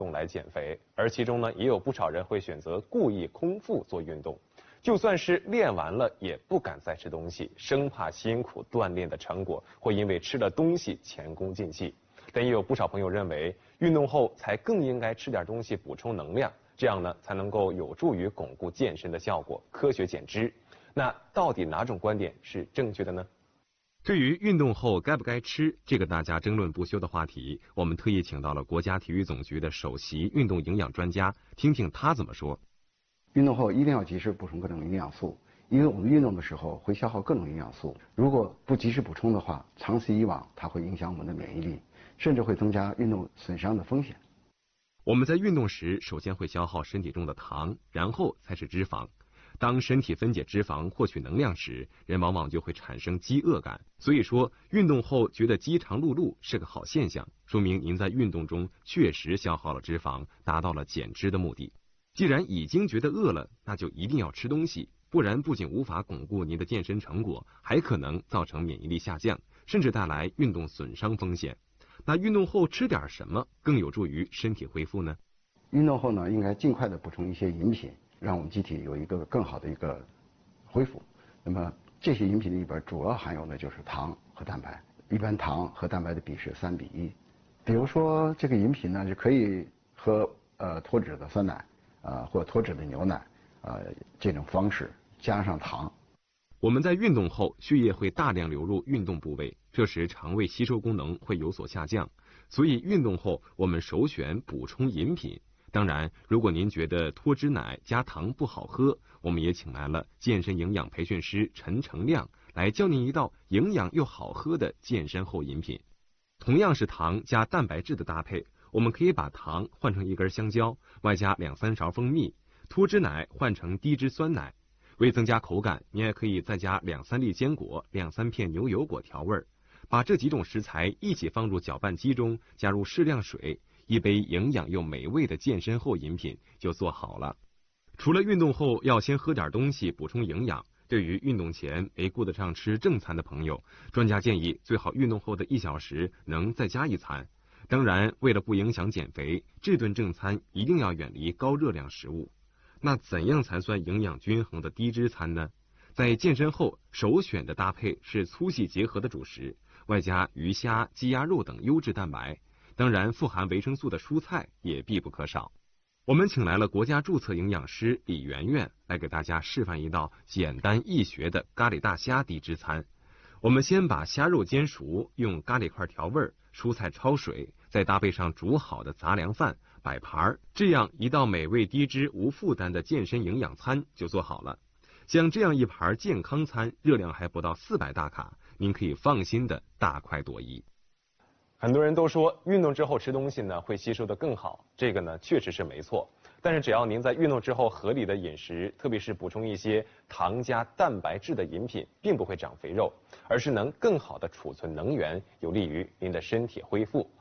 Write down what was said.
动来减肥，而其中呢，也有不少人会选择故意空腹做运动，就算是练完了，也不敢再吃东西，生怕辛苦锻炼的成果会因为吃了东西前功尽弃。但也有不少朋友认为，运动后才更应该吃点东西补充能量，这样呢，才能够有助于巩固健身的效果，科学减脂。那到底哪种观点是正确的呢？ 对于运动后该不该吃这个大家争论不休的话题，我们特意请到了国家体育总局的首席运动营养专家，听听他怎么说。 运动后一定要及时补充各种营养素，因为我们运动的时候会消耗各种营养素，如果不及时补充的话，长此以往，它会影响我们的免疫力，甚至会增加运动损伤的风险。 我们在运动时，首先会消耗身体中的糖，然后才是脂肪。当身体分解脂肪获取能量时，人往往就会产生饥饿感。所以说，运动后觉得饥肠辘辘是个好现象，说明您在运动中确实消耗了脂肪，达到了减脂的目的。既然已经觉得饿了，那就一定要吃东西，不然不仅无法巩固您的健身成果，还可能造成免疫力下降，甚至带来运动损伤风险。那运动后吃点什么更有助于身体恢复呢？ 运动后呢，应该尽快的补充一些饮品，让我们机体有一个更好的一个恢复。那么这些饮品里边主要含有的就是糖和蛋白，一般糖和蛋白的比是3:1。比如说这个饮品呢，就可以喝脱脂的酸奶或脱脂的牛奶这种方式加上糖。 我们在运动后，血液会大量流入运动部位，这时肠胃吸收功能会有所下降，所以运动后我们首选补充饮品。当然，如果您觉得脱脂奶加糖不好喝，我们也请来了健身营养培训师陈成亮来教您一道营养又好喝的健身后饮品。同样是糖加蛋白质的搭配，我们可以把糖换成1根香蕉，外加2-3勺蜂蜜；脱脂奶换成低脂酸奶。为增加口感，您还可以再加2-3粒坚果、2-3片牛油果调味。把这几种食材一起放入搅拌机中，加入适量水，一杯营养又美味的健身后饮品就做好了。除了运动后要先喝点东西补充营养，对于运动前没顾得上吃正餐的朋友，专家建议最好运动后的1小时能再加一餐。当然，为了不影响减肥，这顿正餐一定要远离高热量食物。那怎样才算营养均衡的低脂餐呢？在健身后，首选的搭配是粗细结合的主食，外加鱼虾、鸡鸭肉等优质蛋白。当然，富含维生素的蔬菜也必不可少。我们请来了国家注册营养师李媛媛来给大家示范一道简单易学的咖喱大虾低脂餐。我们先把虾肉煎熟，用咖喱块调味，蔬菜焯水，再搭配上煮好的杂粮饭，摆盘，这样一道美味低脂无负担的健身营养餐就做好了。像这样一盘健康餐，热量还不到400大卡，您可以放心的大快朵颐。 很多人都说运动之后吃东西呢会吸收的更好，这个呢确实是没错。但是只要您在运动之后合理的饮食，特别是补充一些糖加蛋白质的饮品，并不会长肥肉，而是能更好的储存能源，有利于您的身体恢复。